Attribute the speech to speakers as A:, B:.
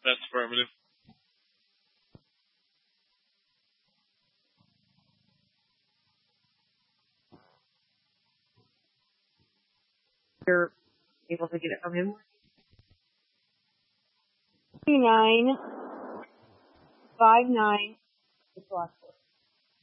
A: That's affirmative.
B: You're able to get it from him?
C: 2959. It's the last four.